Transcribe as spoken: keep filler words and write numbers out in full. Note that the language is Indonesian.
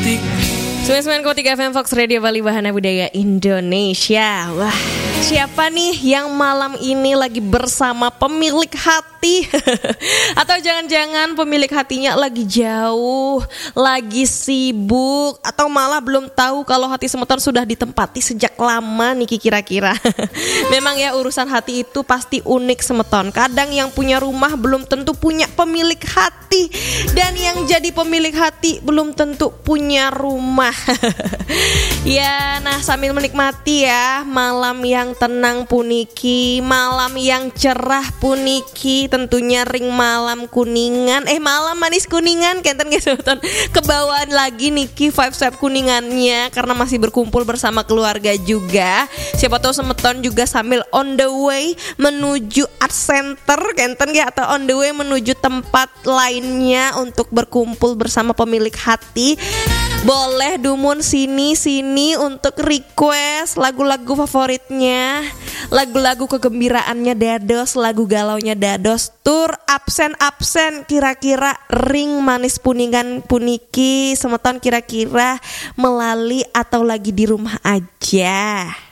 sembilan puluh sembilan koma tiga F M Fox Radio Bali, Bahana Budaya Indonesia. Wah, siapa nih yang malam ini lagi bersama pemilik hati? Atau jangan-jangan pemilik hatinya lagi jauh, lagi sibuk, atau malah belum tahu kalau hati Semeton sudah ditempati sejak lama nih kira-kira. Memang ya, urusan hati itu pasti unik Semeton. Kadang yang punya rumah belum tentu punya pemilik hati, dan yang jadi pemilik hati belum tentu punya rumah. Ya, nah sambil menikmati ya malam yang tenang puniki, malam yang cerah puniki, tentunya ring malam Kuningan, eh malam manis Kuningan, kenten guys, kebawaan lagi Niki vibe-vibe Kuningannya karena masih berkumpul bersama keluarga juga. Siapa tahu Semeton juga sambil on the way menuju art center, kenten ya, atau on the way menuju tempat lainnya untuk berkumpul bersama pemilik hati. Boleh Dumun sini-sini untuk request lagu-lagu favoritnya, lagu-lagu kegembiraannya Dados, lagu galaunya Dados. Tur absen-absen kira-kira ring manis Kuningan puniki Semeton kira-kira melali atau lagi di rumah aja.